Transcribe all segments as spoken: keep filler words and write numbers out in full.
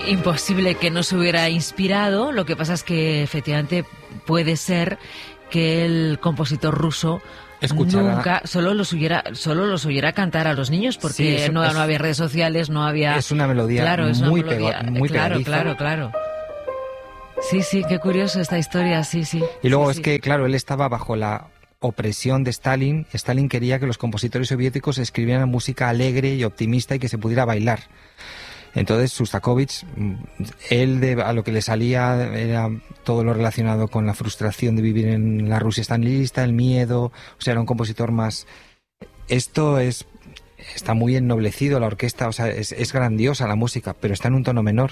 imposible que no se hubiera inspirado. Lo que pasa es que efectivamente puede ser que el compositor ruso Escuchará. nunca solo los oyera solo los oyera cantar a los niños, porque sí, es, no, es, no había redes sociales, no había... Es una melodía claro, es muy, una melodía, pego, muy claro, pegadiza. Claro, claro, claro. Sí, sí, qué curioso esta historia, sí, sí. Y luego sí, es sí. que, claro, él estaba bajo la opresión de Stalin. Stalin quería que los compositores soviéticos escribieran música alegre y optimista y que se pudiera bailar. Entonces Shostakovich, él de, a lo que le salía era todo lo relacionado con la frustración de vivir en la Rusia stalinista, el miedo, o sea, era un compositor más... Esto es está muy ennoblecido, la orquesta, o sea, es, es grandiosa la música, pero está en un tono menor.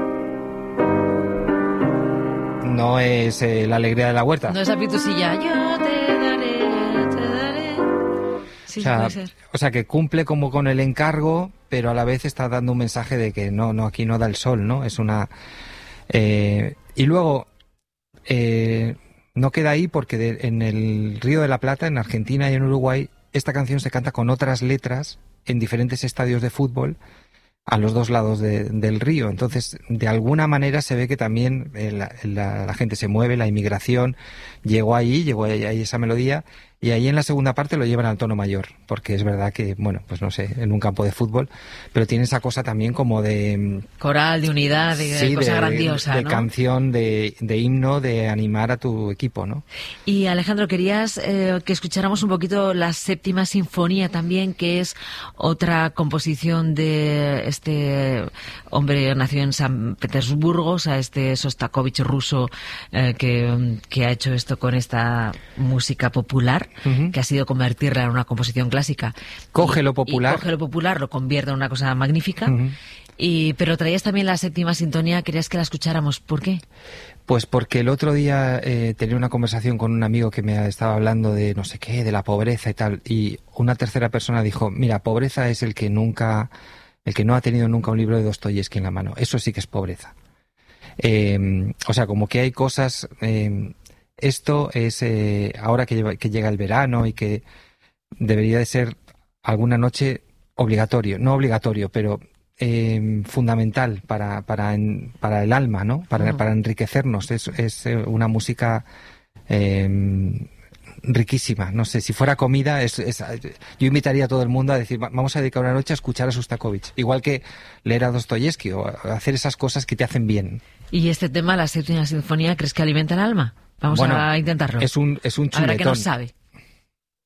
No es eh, la alegría de la huerta. No es la pitusilla, yo te daré, te daré. Sí, o, sea, puede ser. O sea, que cumple como con el encargo, pero a la vez está dando un mensaje de que no, no, aquí no da el sol, ¿no? Es una... Eh, y luego, eh, no queda ahí porque de, en el Río de la Plata, en Argentina y en Uruguay, esta canción se canta con otras letras en diferentes estadios de fútbol a los dos lados de, del río. Entonces, de alguna manera se ve que también eh, la, la, la gente se mueve, la inmigración llegó ahí, llegó ahí, ahí esa melodía, y ahí en la segunda parte lo llevan al tono mayor, porque es verdad que, bueno, pues no sé, en un campo de fútbol, pero tiene esa cosa también como de... Coral, de unidad, de, sí, de cosa de, grandiosa, de, de ¿no? canción, de, de himno, de animar a tu equipo, ¿no? Y Alejandro, querías eh, que escucháramos un poquito la Séptima Sinfonía también, que es otra composición de este hombre nacido en San Petersburgo, o sea, este Shostakovich ruso eh, que, que ha hecho esto con esta música popular, uh-huh. que ha sido convertirla en una composición clásica. Coge y, lo popular. Y coge lo popular, lo convierte en una cosa magnífica. Uh-huh. Y, pero traías también la Séptima Sinfonía, querías que la escucháramos. ¿Por qué? Pues porque el otro día eh, tenía una conversación con un amigo que me estaba hablando de no sé qué, de la pobreza y tal, y una tercera persona dijo, mira, pobreza es el que nunca, el que no ha tenido nunca un libro de Dostoyevski en la mano. Eso sí que es pobreza. Eh, o sea, como que hay cosas... Eh, esto es, eh, ahora que, lleva, que llega el verano y que debería de ser alguna noche obligatorio, no obligatorio, pero eh, fundamental para, para, en, para el alma, ¿no? Para, uh-huh. para enriquecernos. Es, es una música eh, riquísima. No sé, si fuera comida, es, es, yo invitaría a todo el mundo a decir, vamos a dedicar una noche a escuchar a Shostakovich. Igual que leer a Dostoyevski o hacer esas cosas que te hacen bien. ¿Y este tema, la Séptima Sinfonía, crees que alimenta el alma? Vamos bueno, a intentarlo. Es un, es un chuletón. A ver, ¿qué nos sabe?